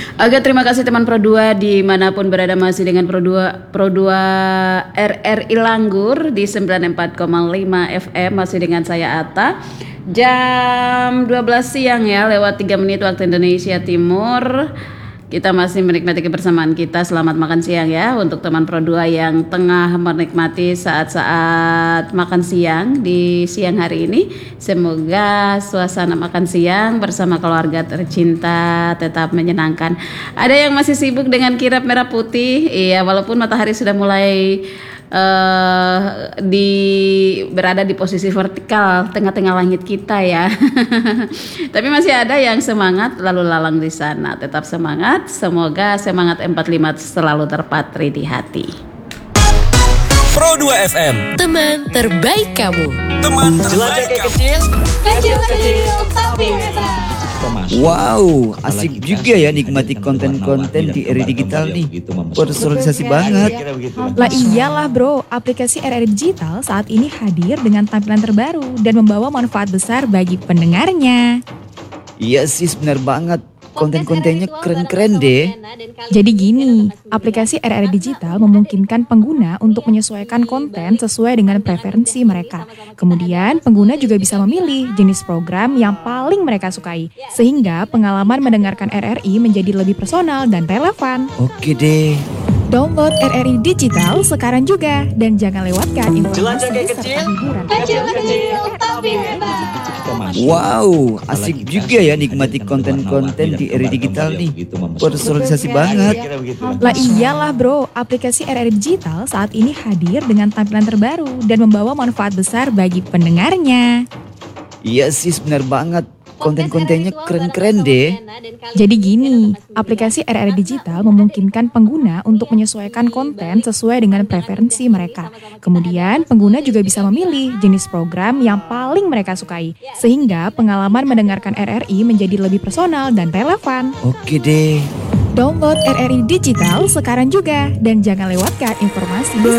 Oke, terima kasih teman Pro2 dimanapun berada, masih dengan Pro2 RRI Langgur di 94,5 FM, masih dengan saya Ata. Jam 12 siang ya, lewat 3 menit waktu Indonesia Timur. Kita masih menikmati kebersamaan kita. Selamat makan siang ya untuk teman Pro2 yang tengah menikmati saat-saat makan siang di siang hari ini. Semoga suasana makan siang bersama keluarga tercinta tetap menyenangkan. Ada yang masih sibuk dengan kirap merah putih. Iya, walaupun matahari sudah mulai berada di posisi vertikal tengah-tengah langit kita ya. Tapi masih ada yang semangat lalu lalang di sana. Tetap semangat, semoga semangat 45 selalu terpatri di hati. Pro2 FM, teman terbaik kamu. teman terbaik kamu. Kecil-kecil tapi hebat. Wow, asik juga ya nikmati konten-konten di RRI Digital nih. Personalisasi banget. Lah iyalah bro, aplikasi RRI Digital saat ini hadir dengan tampilan terbaru dan membawa manfaat besar bagi pendengarnya. Iya sis, benar banget. Konten-kontennya keren-keren deh. Jadi gini, aplikasi RRI Digital memungkinkan pengguna untuk menyesuaikan konten sesuai dengan preferensi mereka. Kemudian pengguna juga bisa memilih jenis program yang paling mereka sukai, sehingga pengalaman mendengarkan RRI menjadi lebih personal dan relevan. Oke deh. Download RRI Digital sekarang juga dan jangan lewatkan informasi serta hiburan. Kecil-kecil tapi hebat. Wow, asik juga ya nikmati konten-konten di RRI Digital nih. Personalisasi banget. Lah iyalah bro, aplikasi RRI Digital saat ini hadir dengan tampilan terbaru dan membawa manfaat besar bagi pendengarnya. Iya sis, benar banget. Konten-kontennya keren-keren deh. Jadi gini, aplikasi RRI Digital memungkinkan pengguna untuk menyesuaikan konten sesuai dengan preferensi mereka. Kemudian pengguna juga bisa memilih jenis program yang paling mereka sukai, sehingga pengalaman mendengarkan RRI menjadi lebih personal dan relevan. Oke deh. Download RRI Digital sekarang juga dan jangan lewatkan informasi